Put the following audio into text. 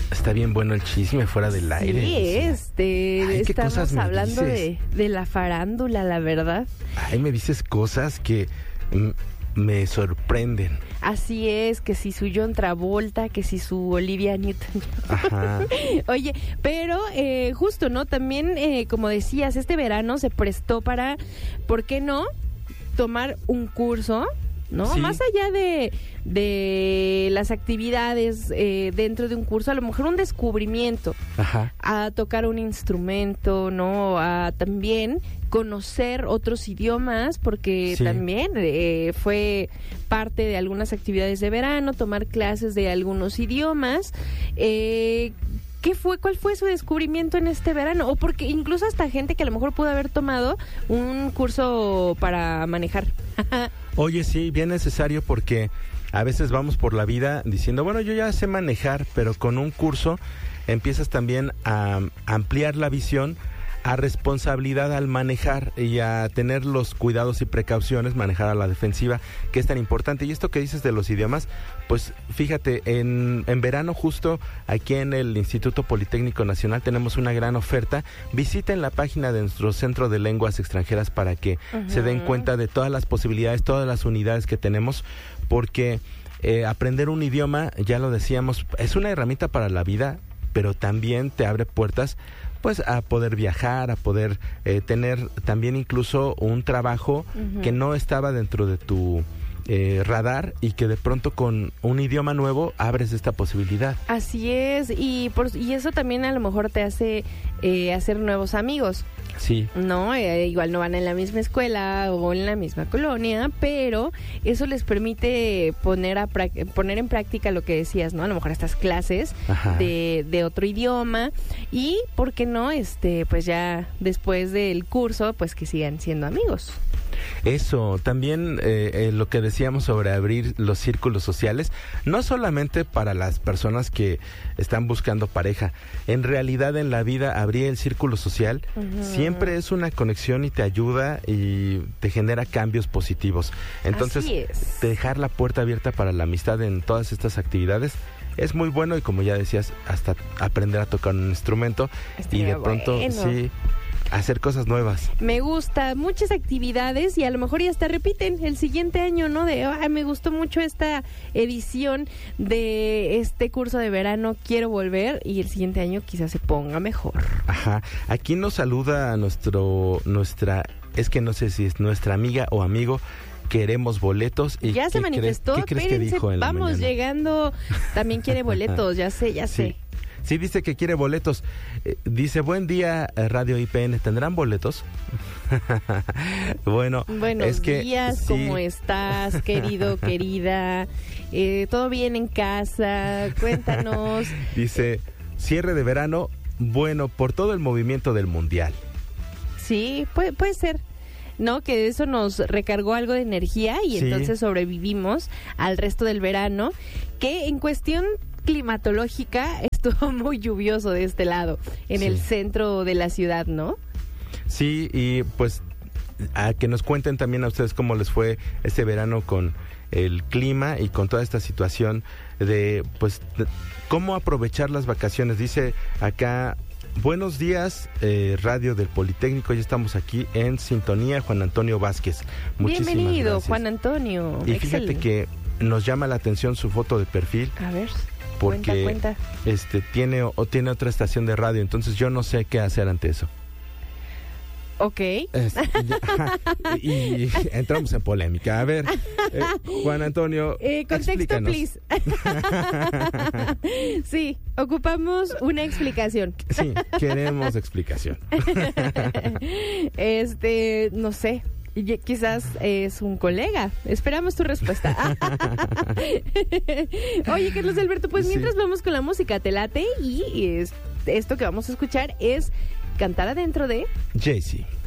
Está bien bueno el chisme fuera del aire. Sí, estamos hablando de la farándula, la verdad. Ay, me dices cosas que me sorprenden. Así es, que si su John Travolta, que si su Olivia Newton. Ajá. Oye, pero justo, ¿no? También, como decías, este verano se prestó para, ¿por qué no?, tomar un curso, ¿no? Sí. Más allá de las actividades dentro de un curso, a lo mejor un descubrimiento. Ajá. A tocar un instrumento, ¿no? A también conocer otros idiomas, porque sí, también fue parte de algunas actividades de verano, tomar clases de algunos idiomas. ¿Cuál fue su descubrimiento en este verano? O porque incluso hasta gente que a lo mejor pudo haber tomado un curso para manejar. Oye, sí, bien necesario, porque a veces vamos por la vida diciendo, bueno, yo ya sé manejar, pero con un curso empiezas también a ampliar la visión, a responsabilidad al manejar y a tener los cuidados y precauciones, manejar a la defensiva, que es tan importante. Y esto que dices de los idiomas, pues fíjate, en verano justo aquí en el Instituto Politécnico Nacional tenemos una gran oferta. Visiten la página de nuestro Centro de Lenguas Extranjeras para que se den cuenta de todas las posibilidades, todas las unidades que tenemos, porque aprender un idioma, ya lo decíamos, es una herramienta para la vida, pero también te abre puertas pues a poder viajar, a poder tener también incluso un trabajo que no estaba dentro de tu radar, y que de pronto con un idioma nuevo abres esta posibilidad. Así es, y eso también a lo mejor te hace hacer nuevos amigos. Sí. No, igual no van en la misma escuela o en la misma colonia, pero eso les permite poner en práctica lo que decías, ¿no? A lo mejor estas clases de otro idioma, y ¿por qué no? Pues ya después del curso, pues que sigan siendo amigos. Eso, también lo que decíamos sobre abrir los círculos sociales, no solamente para las personas que están buscando pareja, en realidad en la vida abrir el círculo social siempre es una conexión y te ayuda y te genera cambios positivos. Entonces, dejar la puerta abierta para la amistad en todas estas actividades es muy bueno, y como ya decías, hasta aprender a tocar un instrumento y de pronto sí, hacer cosas nuevas. Me gusta, muchas actividades, y a lo mejor ya hasta repiten el siguiente año, ¿no? Me gustó mucho esta edición de este curso de verano, quiero volver, y el siguiente año quizás se ponga mejor. Ajá, aquí nos saluda es que no sé si es nuestra amiga o amigo, queremos boletos. Y ya se manifestó. ¿Qué crees que dijo en la Vamos mañana? Llegando, también quiere boletos, ya sé. Sí, dice que quiere boletos. Dice, buen día, Radio IPN, ¿tendrán boletos? Buenos días, sí. ¿Cómo estás, querido, querida? ¿Todo bien en casa? Cuéntanos. Dice, cierre de verano, bueno, por todo el movimiento del Mundial. Sí, puede ser, ¿no? Que eso nos recargó algo de energía y entonces sobrevivimos al resto del verano, que en cuestión climatológica estuvo muy lluvioso de este lado, en el centro de la ciudad, ¿no? Sí, y pues a que nos cuenten también a ustedes cómo les fue este verano con el clima y con toda esta situación de cómo aprovechar las vacaciones. Dice acá, buenos días, Radio del Politécnico, ya estamos aquí en sintonía. Juan Antonio Vázquez, muchísimas bienvenido, gracias. Juan Antonio. Y fíjate que nos llama la atención su foto de perfil. A ver, porque cuenta. tiene otra estación de radio, entonces yo no sé qué hacer ante eso. Ok. Y entramos en polémica. A ver, Juan Antonio, contexto, explícanos. please. Sí, ocupamos una explicación. Sí, queremos explicación. No sé. Quizás es un colega. Esperamos tu respuesta. Oye, Carlos Alberto, pues mientras vamos con la música, te late, y esto que vamos a escuchar es Cantar Adentro de Jay-Z.